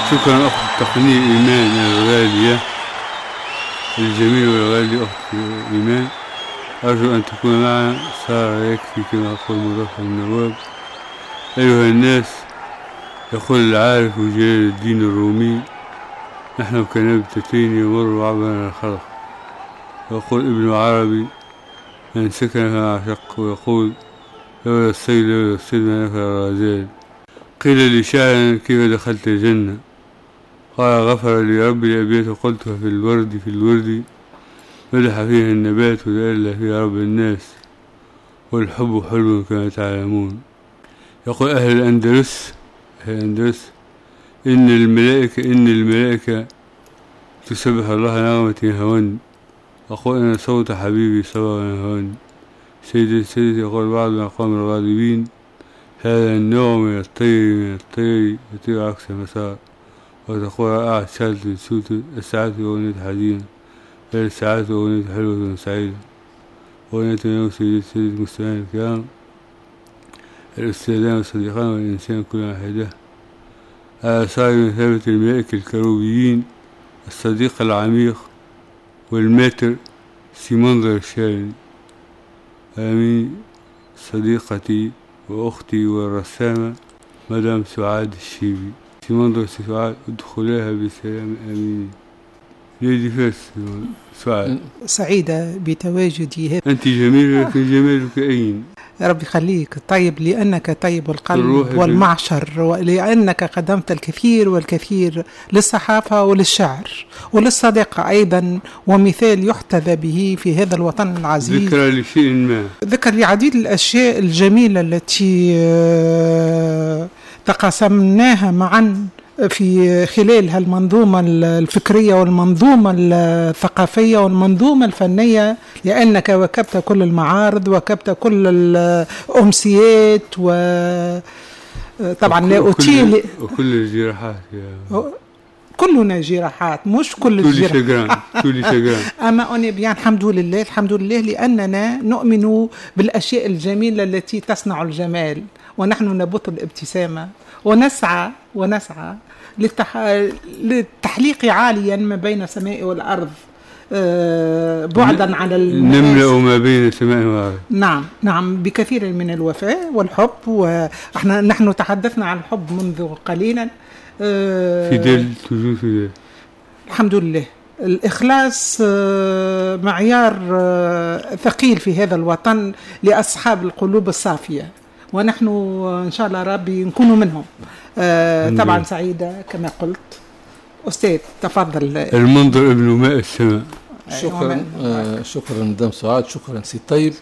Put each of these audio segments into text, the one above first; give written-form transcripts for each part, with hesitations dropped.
شكرا أخت التقنية إيمان الغالية الجميلة والغالية أخت إيمان. أرجو أن تكون معنا صار يكفي كما يقول مرافق النواب. أيها الناس، يقول العارف جلال الدين الرومي: نحن كنبتتين يمر عبرنا الخلق. ويقول ابن عربي: من سكن فما شق. ويقول: لولا الصيد لولا الصيد ما نفع الغزال. قيل لشاعر: كيف دخلت الجنة؟ قال: غفر لي ربي الأبيات قلتها في الورد مدح فيها النبات وتألى فيها رب الناس، والحب حلو كما تعلمون. يقول أهل الأندلس: إن الملائكة تسبح الله نغمة يهون. أقول أن صوت حبيبي صبا يهون. سيدي يقول بعض مقام الغاضبين: هذا النوع من الطير يطير عكس المسار. وتقول أعد شالت الساعات أغنية حزينة، بل الساعات أغنية حلوة سعيدة. أغنية يوم سيدي المستمعين الكرام، الأستاذان والصديقان والإنسان كل واحدة. على صاحب مثابة الملائكة الكروبيين الصديق العميق والماتر سيمندر الشارني. آمين. صديقتي وأختي والرسامة مدام سعاد الشيبي. سيمندر سعاد، ادخليها بسلام آمين. ليدي فاس سعاد، سعيدة بتواجدي هنا. أنت جميلة لكن جمالك أين؟ يا رب يخليك طيب، لأنك طيب القلب والمعشر، ولأنك قدمت الكثير والكثير للصحافة وللشعر وللصداقة أيضا، ومثال يحتذى به في هذا الوطن العزيز. ذكر لشيء ما، ذكر لعديد الأشياء الجميلة التي تقاسمناها معا في خلال هالمنظومة الفكرية والمنظومة الثقافية والمنظومة الفنية، لأنك وكبت كل المعارض، وكبت كل الأمسيات، وطبعا لا أطيل وكل الجراحات كلنا جراحات، مش كل الجراحات كل شجران أما أنا بيان الحمد لله لأننا نؤمن بالأشياء الجميلة التي تصنع الجمال، ونحن نبث الابتسامة ونسعى للتحليق عاليا ما بين السماء والأرض، بعدا عن نملأ ما بين السماء والأرض. نعم بكثير من الوفاء والحب. ونحن تحدثنا عن الحب منذ قليلا. فيدل الحمد لله. الإخلاص معيار ثقيل في هذا الوطن لأصحاب القلوب الصافية، ونحن إن شاء الله ربي نكون منهم. طبعا سعيدة كما قلت. أستاذ تفضل. المنظر ابن ماء السماء. شكرا مدام سعاد، شكرا سي طيب.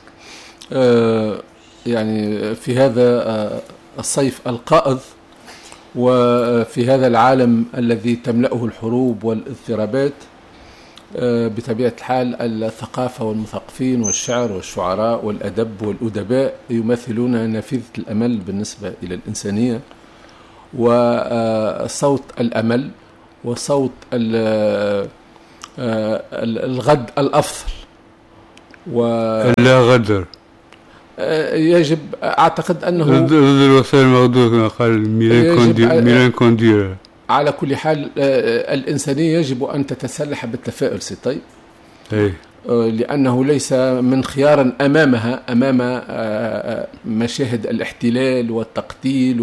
يعني في هذا الصيف القائض، وفي هذا العالم الذي تملأه الحروب والاضطرابات، بطبيعة الحال الثقافة والمثقفين والشعر والشعراء والأدب والأدباء يمثلون نافذة الأمل بالنسبة إلى الإنسانية، وصوت الأمل وصوت الغد الأفضل. لا غدر. يجب أعتقد أنه ضد الوسائل المغدورة كما قال ميلان كونديرا. على كل حال الإنسانية يجب أن تتسلح بالتفاؤل سي طيب، لأنه ليس من خيار أمامها أمام مشاهد الاحتلال والتقتيل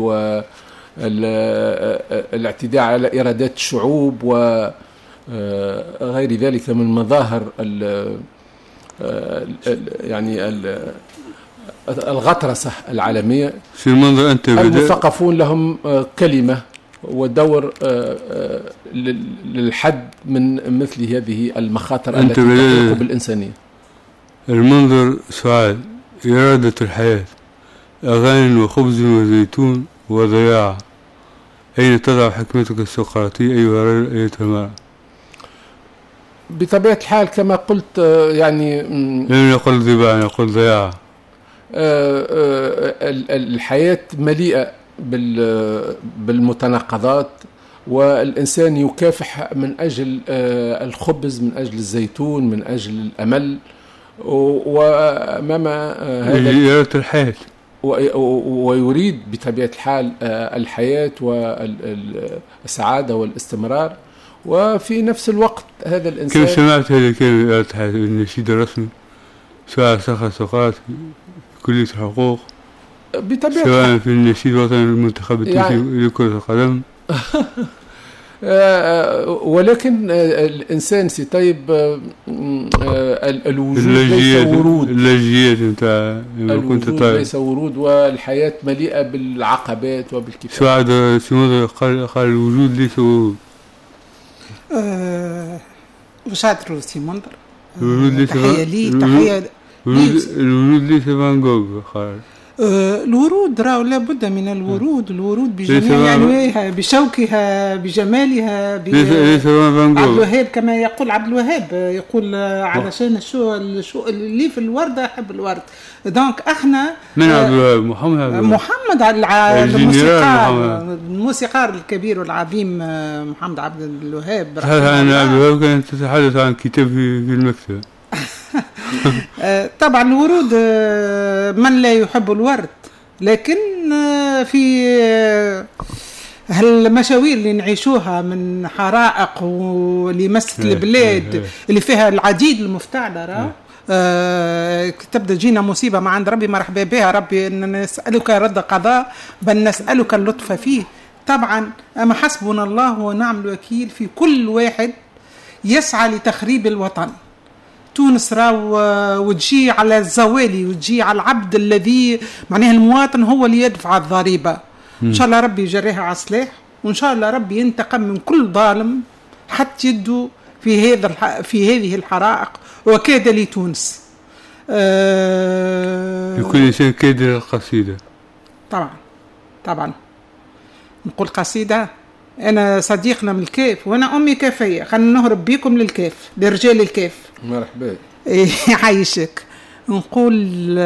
والاعتداء على إرادات الشعوب وغير ذلك من مظاهر يعني الغطرسة العالمية. في المنظر أنت المثقفون لهم كلمة ودور للحد من مثل هذه المخاطر التي تحيق بالإنسانية. المنظر سعاد، إرادة الحياة، أغاني وخبز وزيتون وضياع. أين تضع حكمتك السقراطية أيها الرجل أيتها المرأة؟ بطبيعة الحال كما قلت يعني لم يقل ضباع، يقول ضياع. الحياة مليئة بالمتناقضات، والإنسان يكافح من أجل الخبز، من أجل الزيتون، من أجل الأمل، وأمام هذا إرادة الحياة ويريد بطبيعة الحال الحياة والسعادة والاستمرار، وفي نفس الوقت هذا الإنسان. كيف سمعت هذا الكلمة النشيد الرسمي سواء سقط كلية الحقوق بطبيعة سواء في النشيد الوطني المنتخب التونسي لكرة القدم؟ ولكن الإنسان سي طيب الوجود ليس ورود، اللاجئات نتاع كنت طيب ليس ورود، والحياة مليئة بالعقبات وبالكفاح. سعد سيمون قال الوجود ليس ورود. وشاطر سيمون الوجود ليس الوجود ليس فان جوغ قال الورود راهو لابد من الورود بجميع أنواعها، بشوكها، بجمالها. عبد الوهاب كما يقول عبد الوهاب يقول علشان شو اللي في الوردة أحب الورد. دونك احنا من عبد الوهاب؟ محمد الموسيقار الكبير والعظيم محمد عبد الوهاب. أنا عبد الوهاب كانت تتحدث عن كتاب في المكتبة. طبعا الورود من لا يحب الورد، لكن في هالمشاوير اللي نعيشوها من حرائق ولمسة البلاد اللي فيها العديد المفتعلة تبدأ جينا مصيبة ما عند ربي مرحبا بها ربي، إن نسألك رد قضاء بل نسألك اللطف فيه. طبعا أما حسبنا الله ونعم الوكيل في كل واحد يسعى لتخريب الوطن. تونس راو وتجي على الزوالي وتجي على العبد الذي معناها المواطن هو اللي يدفع الضريبة. إن شاء الله ربي يجريها على الصلاح، وإن شاء الله ربي ينتقم من كل ظالم حتى يده في هذه الحرائق وكاد لتونس. يكون إنسان كاد للقصيدة. طبعا نقول قصيدة. أنا صديقنا من الكيف وأنا أمي كافية، خلنا نهرب بيكم للكيف لرجال الكيف. مرحبا يعيشك. نقول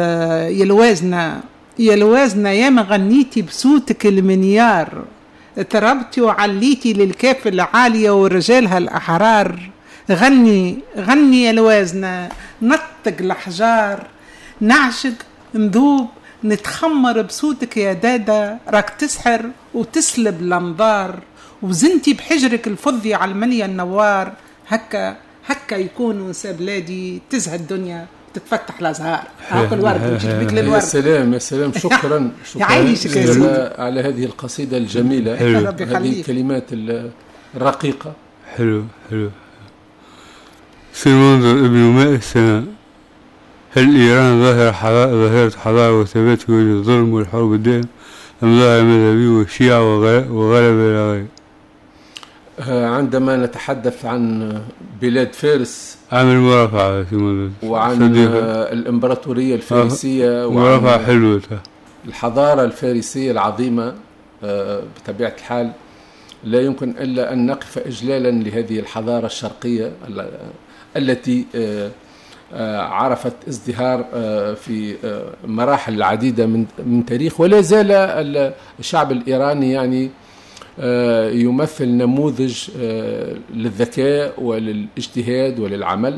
يا الوازنة يا ما غنيتي بصوتك المنيار، تربتي وعليتي للكيف العالية ورجالها الأحرار. غني يا الوازنة نطق الأحجار، نعشق نذوب نتخمر بصوتك يا دادا، راك تسحر وتسلب الأنظار، وزنتي بحجرك الفضي على المليا النوار. هكا يكون ونسى بلادي تزهى الدنيا تتفتح الأزهار. هاك الورد وجيت بك للورد. يا سلام شكرا يعيشك على هذه القصيدة الجميلة، هذه الكلمات الرقيقة. حلو سيمون ابن ماء السماء. هل إيران ظاهرة حضارة وثبات في وجه الظلم والحرب الدائم، أم ظاهرة مذهبي والشيعة وغلب إلى غير؟ عندما نتحدث عن بلاد فارس عامل مرافعة وعن الإمبراطورية الفارسية مرافعة حلوة، الحضارة الفارسية العظيمة، بطبيعة الحال لا يمكن إلا أن نقف إجلالا لهذه الحضارة الشرقية التي عرفت ازدهار في مراحل العديدة من تاريخ، ولا زال الشعب الإيراني يعني يمثل نموذج للذكاء وللاجتهاد وللعمل.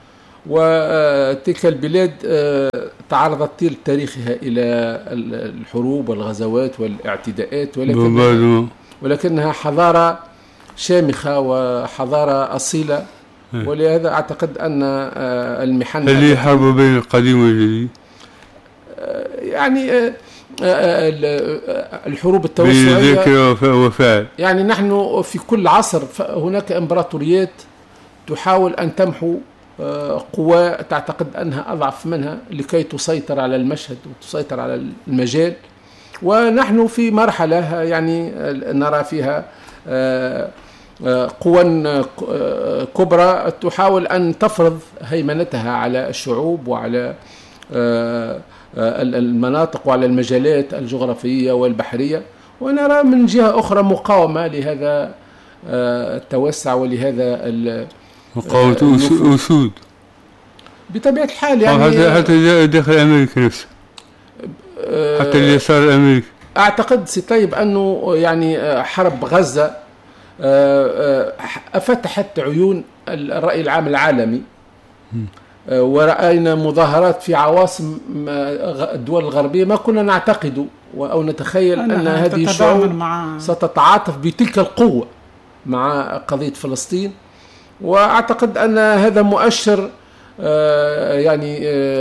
وتلك البلاد تعرضت طيل تاريخها إلى الحروب والغزوات والاعتداءات، ولكنها حضارة شامخة وحضارة أصيلة. ولهذا أعتقد أن المحن هل حرب بين القديم والجديد؟ يعني الحروب التوسعية وفعل. يعني نحن في كل عصر هناك إمبراطوريات تحاول أن تمحو قوى تعتقد أنها أضعف منها لكي تسيطر على المشهد وتسيطر على المجال. ونحن في مرحلة يعني نرى فيها قوى كبرى تحاول أن تفرض هيمنتها على الشعوب وعلى المناطق وعلى المجالات الجغرافية والبحرية، ونرى من جهة أخرى مقاومة لهذا التوسع ولهذا مقاومة أسود بطبيعة الحال. يعني حتى داخل أمريكا نفسه، حتى اليسار الأمريكي. أعتقد سيطيب أنه يعني حرب غزة فتحت عيون الرأي العام العالمي ورأينا مظاهرات في عواصم الدول الغربية ما كنا نعتقد أو نتخيل أن هذه الشعوب ستتعاطف بتلك القوة مع قضية فلسطين. وأعتقد أن هذا مؤشر يعني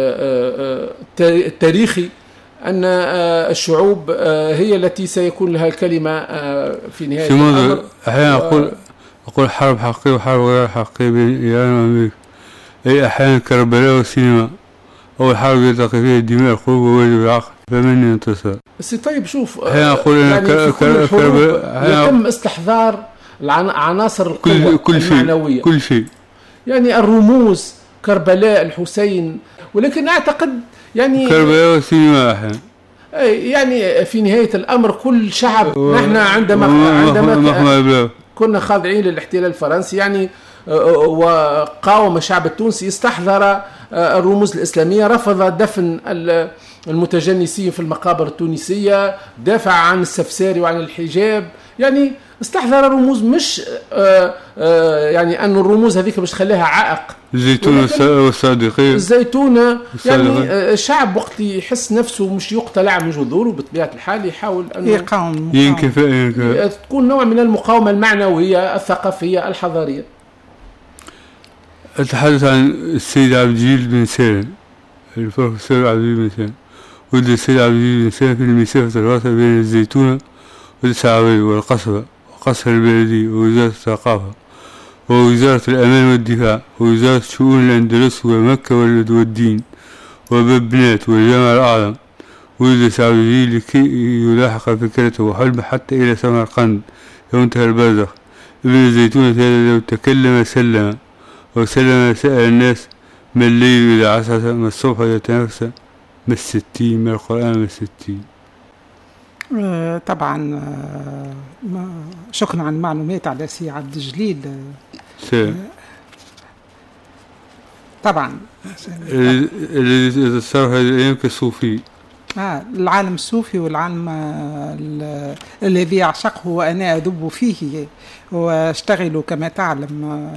تاريخي أن الشعوب هي التي سيكون لها الكلمة في نهاية الأمر. أحيانا أقول حرب حقيقية وحرب غير حقيقية بين إيران وأمريكا. أي أحيانا كربلاء والسينما، أول حرب يلتقي فيها الدماء القلوب ووجب العقل، فمن ينتصر. بس طيب شوف، أحيانا أقول يعني يتم استحضار عناصر القوة المعنوية، كل شيء يعني الرموز كربلاء الحسين، ولكن أعتقد يعني كربلاء والسينما أحيانا يعني في نهاية الأمر كل شعب، نحن عندما كنا خاضعين للاحتلال الفرنسي يعني وقاوم الشعب التونسي، استحضر الرموز الإسلامية، رفض دفن المتجنسين في المقابر التونسية، دافع عن السفساري وعن الحجاب، يعني استحضر رموز مش يعني أن الرموز هذيك مش خليها عائق. الزيتونة والصادقين، الزيتونة يعني الشعب وقت يحس نفسه مش يقتلع من جذوره بطبيعة الحال يحاول أن يقاوم، تكون نوع من المقاومة المعنوية الثقافية الحضارية. أتحدث عن السيد عبد الجليل بن سالم، البروفيسور عبد الجليل بن سالم. ولد السيد عبد الجليل بن سالم في المسافة الواسطة بين الزيتونة والسعوية والقصبة وقصر البلدي ووزارة الثقافة ووزارة الأمان والدفاع ووزارة شؤون الأندلس ومكة والدين وببنات والجامع الأعظم. ولد سعد الجليل لكي يلاحق فكرته وحلمه حتى إلى سمرقند وانتهى البرزخ. ابن الزيتونة هذا لو تكلم سلم وسلم سأل الناس ما الليل إذا عسعس، ما الصبح إذا تنفس، ما الستين، ما القرآن، ما الستين. طبعا شكرا على المعلومات على سي عبد الجليل. طبعا الذي صار هذه الأيام كالصوفي، العالم الصوفي والعالم الذي يعشقه وأنا أذب فيه واشتغل كما تعلم.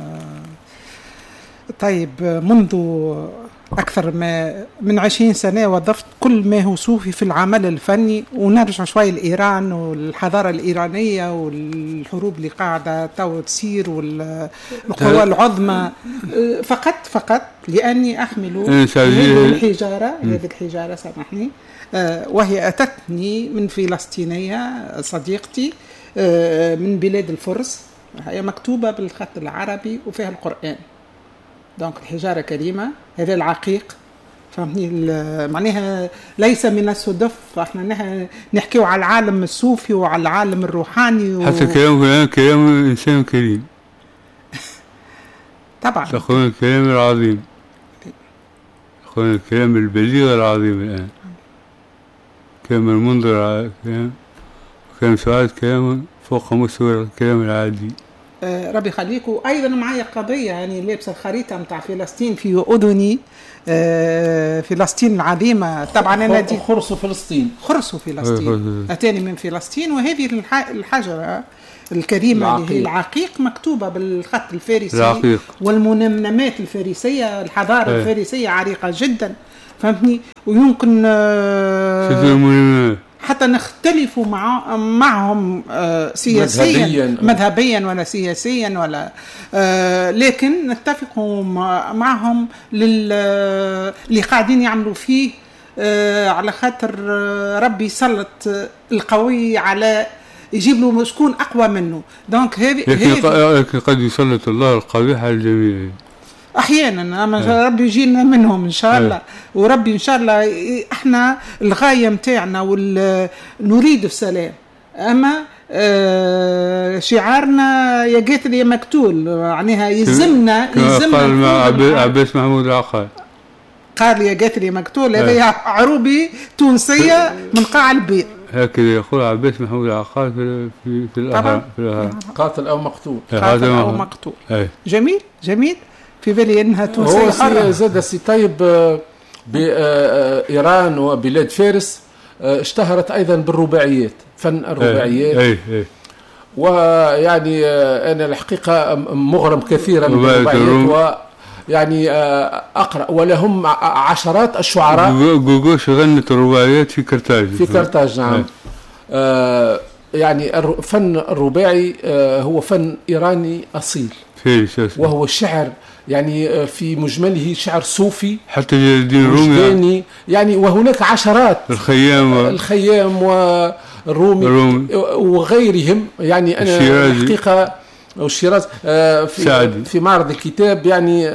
طيب منذ أكثر من 20 سنة وظفت كل ما هو صوفي في العمل الفني، ونرجع شوي لإيران والحضارة الإيرانية والحروب اللي قاعدة تو تصير والقوى العظمى، فقط لأني أحمل هذه الحجارة سامحني، وهي أتتني من فلسطينية صديقتي من بلاد الفرس، هي مكتوبة بالخط العربي وفيها القرآن. دونك الحجارة كريمة، هذا العقيق، فهمني، معناها ليس من الصدف. احنا نحكيو على العالم الصوفي وعلى العالم الروحاني حتى كلام إنسان كريم. طبعا تقول الكلام العظيم، تقول الكلام البليغ العظيم الآن، كلام المنظر، كلام سعاد، كلام فوق مستوى الكلام العادي. ربي يخليك. وأيضا معايا قضية، يعني لابسة الخريطة متاع فلسطين في أذني، فلسطين العظيمة. طبعا أنا دي خرص فلسطين أتاني من فلسطين، وهذه الحجرة الكريمة اللي هي العقيق مكتوبة بالخط الفارسي العقيق. والمنمنمات الفارسية، الحضارة الفارسية عريقة جدا، فهمتني. ويمكن حتى نختلف معهم سياسيا مذهبيا ولا سياسيا ولا لكن نتفق معهم اللي قاعدين يعملوا فيه، على خاطر ربي يسلط القوي على يجيب له شكون أقوى منه. دونك لكن قد يسلط الله القوي على الجميع احيانا، اما ربي يجينا منهم ان شاء الله. وربي ان شاء الله احنا الغايه متاعنا نريد السلام، اما شعارنا يا قاتل يا مقتول، معناها يلزمنا قال مع عباس محمود العقاد، قال يا قاتل يا مقتول. هذا عروبي تونسيه من قاع البير، هكذا يقول عباس محمود العقاد في الأهرام، قاتل او مقتول، قاتل او مقتول. جميل في بالي انها تونسيه. هو زاد سي طيب بإيران وبلاد فارس اشتهرت ايضا بالرباعيات، فن الرباعيات. ويعني انا الحقيقه مغرم كثيرا بالرباعيات، يعني أقرأ، ولهم عشرات الشعراء. غوغوش غنت رباعيات في كرتاج. في كرتاج نعم. يعني الفن الرباعي هو فن إيراني أصيل، وهو شعر يعني في مجمله شعر صوفي حتى الدين الرومي يعني، وهناك عشرات الخيام والرومي وغيرهم. يعني أنا الحقيقة والشيراز في معرض الكتاب يعني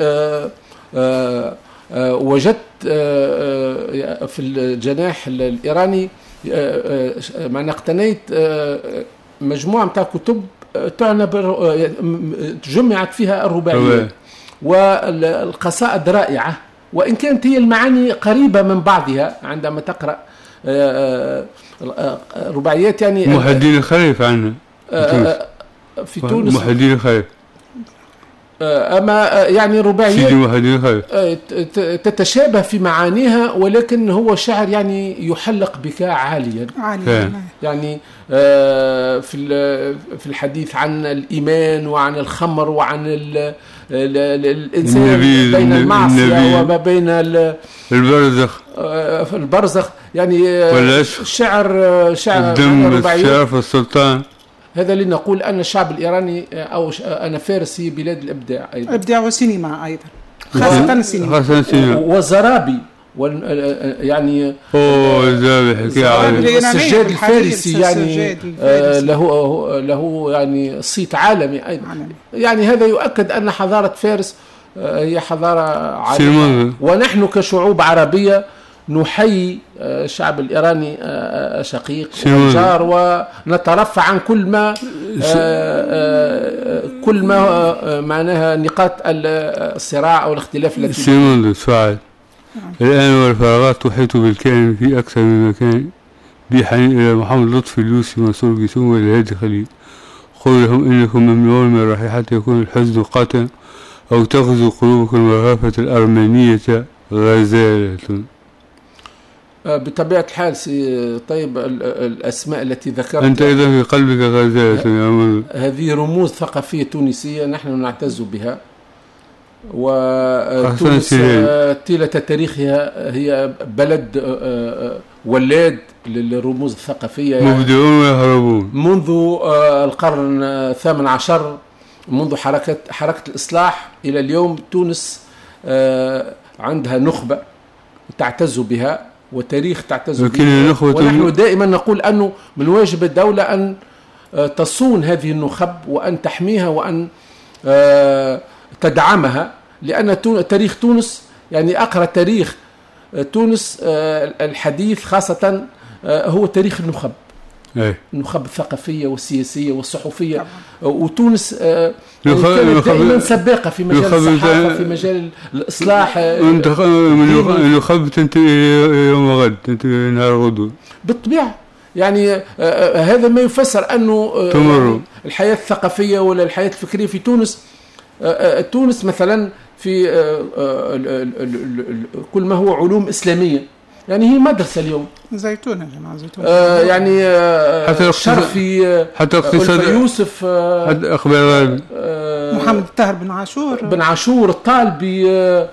وجدت في الجناح الإيراني معنا اقتنيت مجموعة متاع كتب تعنى جمعت فيها الرباعيات والقصائد رائعة، وإن كانت هي المعاني قريبة من بعضها عندما تقرأ رباعيات. يعني محدين خليف عنه في تونس محدين خليف، أما يعني رباعيات تتشابه في معانيها، ولكن هو شعر يعني يحلق بكاء عاليا. يعني في الحديث عن الإيمان وعن الخمر وعن الإنسان بين المعصية وما بين البرزخ يعني شعر الدم الشرف السلطان. هذا لنقول أن الشعب الإيراني أو أنا فارس هي بلاد الإبداع أيضا، الإبداع والسينما أيضا، خاصة السينما والزرابي يعني السجاد الفارسي يعني له يعني صيت عالمي أيضا. يعني هذا يؤكد أن حضارة فارس هي حضارة عالمية، ونحن كشعوب عربية نحيي الشعب الإيراني شقيق وجار، ونترفع عن كل ما معناها نقاط الصراع أو الاختلاف التي سؤال. الآن والفراغات تحيط بالكائن في أكثر من مكان، بحنين إلى محمد لطفي اليوسي منصور جيسوم والهادي خليل. قل لهم إنكم ممنوعون من الرحيل حتى يكون الحزن قاتل، أو تغزو قلوبكم مغافة الأرمنية غزالة. بطبيعة الحال طيب الأسماء التي ذكرت أنت إذا في قلبك غزالة، هذه رموز ثقافية تونسية نحن نعتز بها، وتونس طيلة تاريخها هي بلد ولاد للرموز الثقافية، يعني مبدعون ويهربون منذ القرن الثامن عشر، منذ حركة الإصلاح إلى اليوم. تونس عندها نخبة تعتز بها وتاريخ تعتز بها، ونحن دائما نقول أنه من واجب الدولة أن تصون هذه النخب وأن تحميها وأن تدعمها، لأن تاريخ تونس يعني أقرأ تاريخ تونس الحديث خاصة هو تاريخ النخب، النخب الثقافية والسياسية والصحفية. وتونس كانت دائما سباقة في مجال الصحافة، في مجال الإصلاح. النخب تنتهي يوم غد، تنتهي نهار غدو بالطبيعة. يعني هذا ما يفسر أنه الحياة الثقافية ولا الحياة الفكرية في تونس مثلا في كل ما هو علوم إسلامية، يعني هي مدرسة اليوم. زيتونة جماعة زيتونة يعني شرفي، حتى اقتصاد يوسف، حتى أخبار محمد الطاهر بن عاشور الطالبي،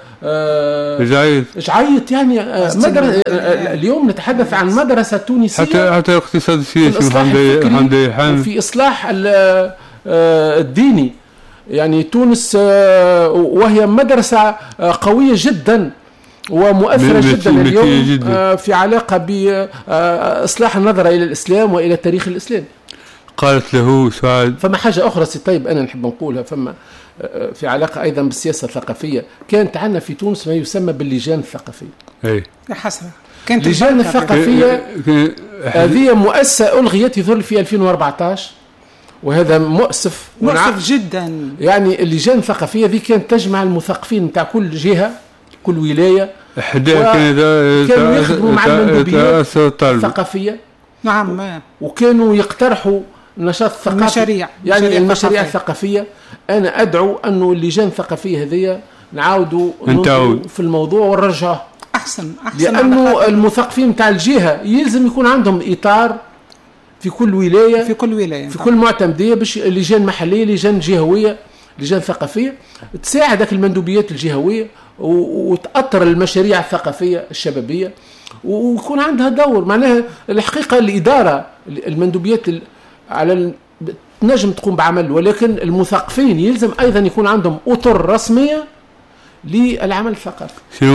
جعيط يعني اليوم نتحدث عن مدرسة تونسية، حتى الاقتصاد السياسي حمدي حامد في إصلاح الديني. يعني تونس وهي مدرسة قوية جدا ومؤثرة جدا اليوم في علاقة بإصلاح النظرة إلى الإسلام وإلى تاريخ الإسلام. قالت له سعد فما حاجة أخرى طيب أنا نحب نقولها، فما في علاقة أيضا بالسياسة الثقافية. كانت عندنا في تونس ما يسمى باللجان الثقافية. حسنا كانت اللجان الثقافية هذه مؤسسة ألغيت يظل في 2014، وهذا مؤسف جدا. يعني اللجان الثقافية ذي كانت تجمع المثقفين متاع كل جهة كل ولاية، كانوا يخدموا مع المندوبيات الثقافية. نعم. وكانوا يقترحوا نشاط ثقافي، يعني المشاريع الثقافية. أنا أدعو أنه اللجان الثقافية هذه نعاودوا في الموضوع ونرجعه أحسن لأنه المثقفين متاع الجهة يلزم يكون عندهم إطار في كل ولاية، في كل معتمدية، باش لجان محلية، لجان جهوية، لجان ثقافية تساعدك المندوبيات الجهوية وتأطر المشاريع الثقافية الشبابية ويكون عندها دور. معناها الحقيقة الإدارة المندوبيات على نجم تقوم بعمل، ولكن المثقفين يلزم أيضا يكون عندهم أطر رسمية للعمل الثقافي.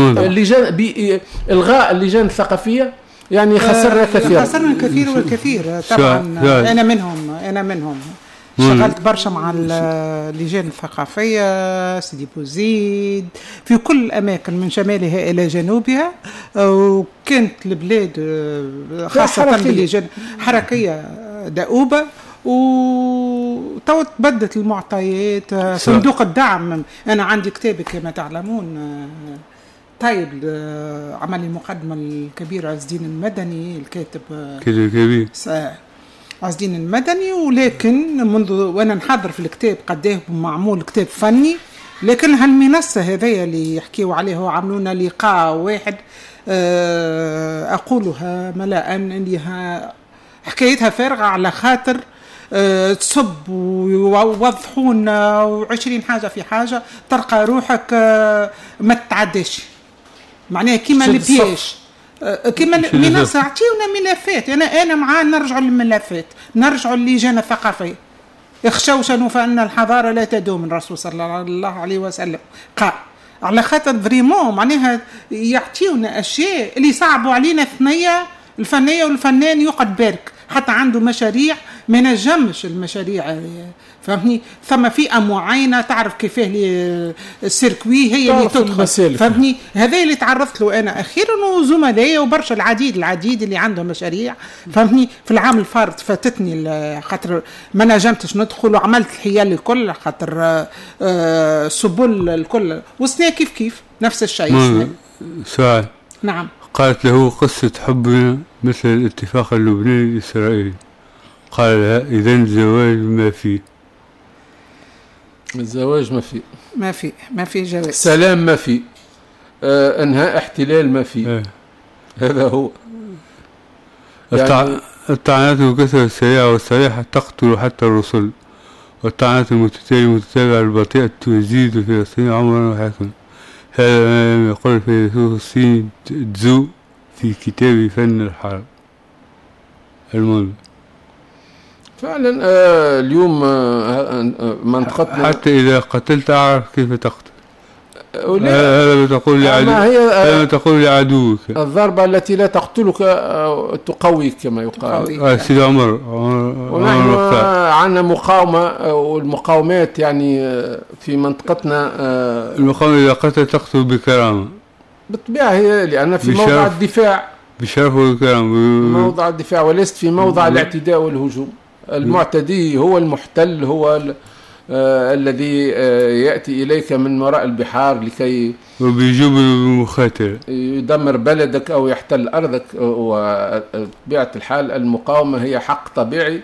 إلغاء اللجان الثقافية يعني خسرنا كثير والكثير طبعا. أنا منهم شغلت برشا مع اللجان الثقافية سيدي بوزيد في كل الأماكن من شمالها إلى جنوبها، وكانت البلاد خاصة باللجان حركية دؤوبة، وتو تبدت المعطيات. صندوق الدعم، أنا عندي كتابي كما تعلمون طيب عمل المقدمة الكبير عز الدين المدني، الكاتب كبير عز الدين المدني، ولكن منذ وانا نحضر في الكتاب قداه معمول كتاب فني، لكن هالمنصه هذيا اللي يحكيوا عليه وعملونا لقاء واحد اقولها ملاء انها حكايتها فارغه على خاطر تصب ويوضحون 20 حاجه في حاجه، تلقى روحك ما تتعداش. معناها كيما البياش كما المنصة اعطيونا ملفات. انا معاه نرجعوا للملفات، نرجعوا للجان الثقافيه. اخشوشنوا فان الحضاره لا تدوم، الرسول صلى الله عليه وسلم قال على خاطر فريمون معناها يعطيونا اشياء اللي صعبوا علينا الثنيه الفنيه والفنان يقعد بارك حتى عنده مشاريع ما نجمش المشاريع، فهمني؟ ثم فئه معينه تعرف كيفاه السيركوي هي اللي تدخل، فهمني؟ هذا اللي تعرضت له انا اخيرا وزملائي وبرشا العديد اللي عندهم مشاريع، فهمني؟ في العام الفارط فاتتني خاطر ما نجمتش ندخل، وعملت الحيل الكل خاطر سبل الكل، والسنه كيف نفس الشيء. سؤال. نعم. قالت له قصة حبنا مثل الاتفاق اللبناني الإسرائيلي، قال لها إذن الزواج ما فيه. الزواج ما في جواز. سلام ما فيه. انهاء احتلال ما فيه. هذا هو. يعني الطعنات الكثرة السريعة والصريحة تقتل حتى الرسل، والطعنات المتتابعة البطيئة تزيد في الصين عمرا وحكما. هذا ما يقول الفيلسوف الصيني تزو في كتاب فن الحرب الماضي. فعلا اليوم منطقتنا حتى إذا قتلت أعرف كيف تقتل. هذا تقول لعدوك. الضربة التي لا تقتلك تقويك كما يقال. سيد عمر ونحن عندنا مقاومة، والمقاومات يعني في منطقتنا المقاومة إذا قتل تقتل بكرامة بالطبيعة، هي لأن في موضع الدفاع بشرف وكرامة، موضع الدفاع وليست في موضع الاعتداء والهجوم. المعتدي هو المحتل، هو الذي يأتي إليك من وراء البحار لكي وبيجيب المخاطر يدمر بلدك أو يحتل أرضك. وبطبيعة الحال المقاومة هي حق طبيعي،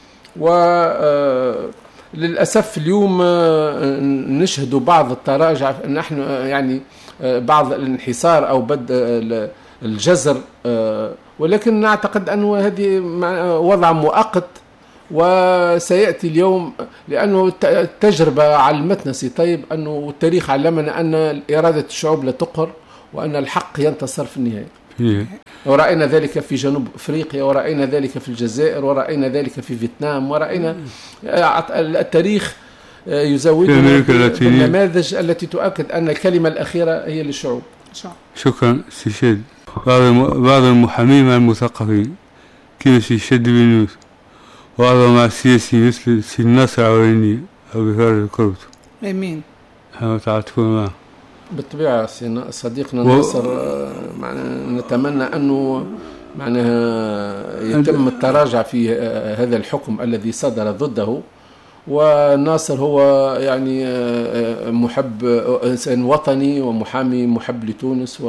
وللأسف اليوم نشهد بعض التراجع، نحن يعني بعض الانحسار أو بدء الجزر، ولكن نعتقد أنه هذه وضع مؤقت وسيأتي اليوم، لأنه التجربة علمتنا سي طيب أنه التاريخ علمنا أن إرادة الشعوب لا تقهر، وأن الحق ينتصر في النهاية. ورأينا ذلك في جنوب أفريقيا، ورأينا ذلك في الجزائر، ورأينا ذلك في فيتنام، ورأينا التاريخ يزودنا بالنماذج التي تؤكد أن الكلمة الأخيرة هي للشعوب. شكرا سي شاد. بعض المحامين مع المثقفين كيف سي شاد بن يوسف، وهذا مع السياسي مثل سي ناصر عويني أو بفارس الكربت. أمين. تعاطفون معه بالطبيعة. صديقنا ناصر نتمنى أنه معناها يتم التراجع في هذا الحكم الذي صدر ضده. وناصر هو يعني محب، إنسان وطني ومحامي محب لتونس،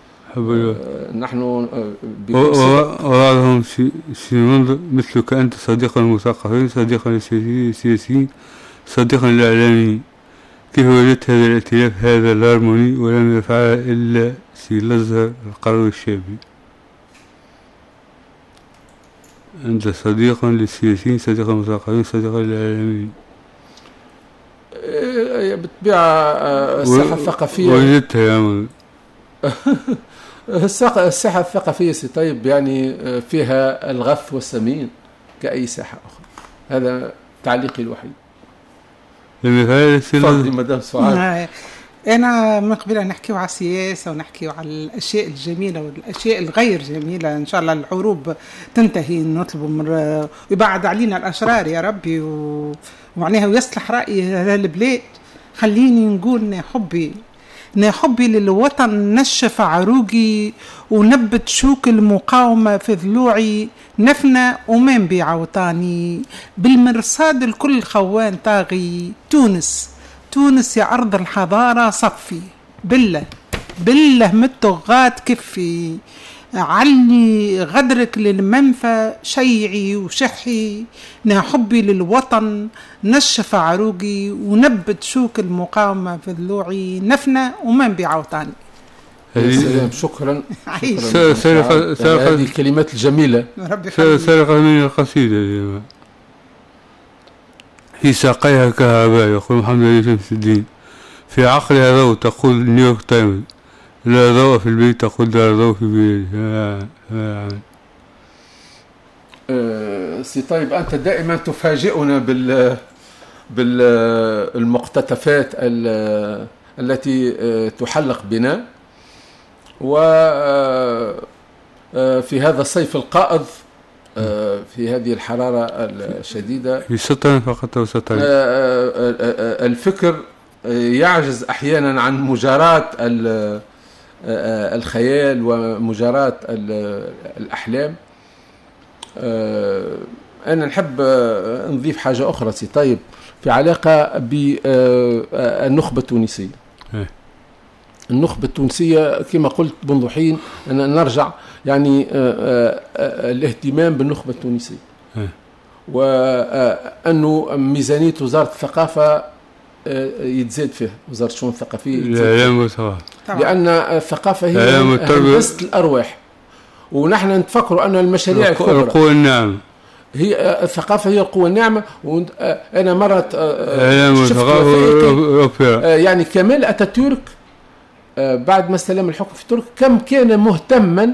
ونحن وبعضهم سينظر مثلك أنت صديقا للمثقفين، صديقا للسياسيين، صديقا للإعلاميين. كيف وجدت هذا الائتلاف، هذا الهارموني، ولم يفعل إلا سي الأزهر القروي الشابي؟ أنت صديقا للسياسيين، صديقا للمثقفين، صديقا للإعلاميين. بالطبيعة الساحة الثقافية وجدتها يا عمل. الساحة الثقافية سي طيب يعني فيها الغث والسمين كأي ساحة أخرى. هذا تعليقي الوحيد. تفضلي مدام سعاد. أنا من قبل نحكيو على السياسة ونحكيو على الأشياء الجميلة والأشياء الغير جميلة. إن شاء الله الحروب تنتهي، نطلب ويبعد علينا الأشرار يا ربي ومعناها ويصلح رأي البلاد. خليني نقول حبي للوطن نشف عروقي ونبت شوك المقاومة في ضلوعي، نفنى وما نبيع وطاني بالمرصاد الكل خوان طاغي. تونس يا أرض الحضارة صفي، بالله متغات كفي، علي غدرك للمنفى شيعي وشحي. حبي للوطن نشف عروقي ونبت شوك المقاومة في ضلوعي، نفنى وما نبيع وطاني. شكرا. هذه الكلمات الجميلة. سرقة من القصيدة في ساقيها كهرباء، يقول محمد علي شمس الدين. في عقلها ضوء، تقول نيويورك تايمز. لا ضوء في البيت، تقول لا ضوء في البيت. سي طيب أنت دائما تفاجئنا بالمقتطفات التي تحلق بنا. وفي هذا الصيف القائض، في هذه الحرارة الشديدة، في سطر فقط أو سطر، الفكر يعجز أحيانا عن مجاراة الخيال ومجاراة الأحلام. أنا نحب نضيف حاجة أخرى سي طيب في علاقة بالنخبة التونسية. النخبة التونسية كما قلت منذ حين أن نرجع يعني الاهتمام بالنخبة التونسية، وأنه ميزانية وزارة الثقافة يتزاد فيها، وزارة الشؤون الثقافية لأن الثقافة هي هندسة الأرواح، ونحن نتفكروا أن المشاريع الكبرى القوة الناعمة هي الثقافة، هي القوة الناعمة. وأنا مرة شفت يعني كمال أتاتورك بعد ما استلم الحكم في تركيا كم كان مهتما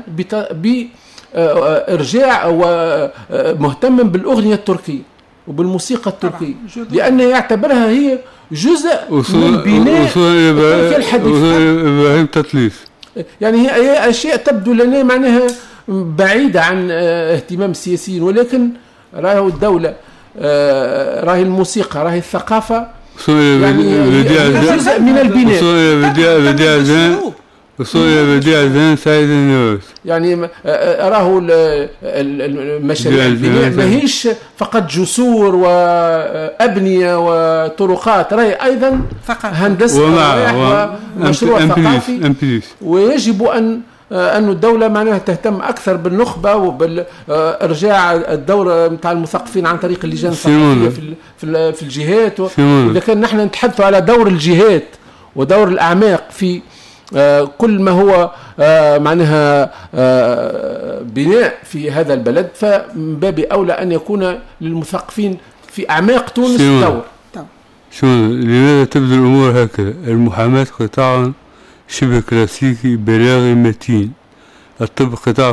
بإرجاع ومهتما بالأغنية التركية وبالموسيقى التركية، لأنه يعتبرها هي جزء من بناء في الحديث. إبراهيم تطليس يعني هي أشياء تبدو لنا معناها بعيدة عن اهتمام السياسيين، ولكن راهي الدولة، راهي الموسيقى، راهي الثقافة، يعني جزء من البناء. بديع زين سعيد النوس. يعني أراه المشاريع البناء ماهيش فقط جسور وأبنية وطرقات، راهي أيضا هندسة ومشروع ثقافي. ويجب أن الدولة معناها تهتم أكثر بالنخبة وبالإرجاع الدور متاع المثقفين عن طريق اللجان الثقافية في الجهات. وإذا كان نحن نتحدث على دور الجهات ودور الأعماق في كل ما هو معناها بناء في هذا البلد، فمن باب أولى أن يكون للمثقفين في أعماق تونس دور. لماذا تبدو الأمور هكذا؟ المحاماة قطاع شبه كلاسيكي بلاغي متين، الطب قطاع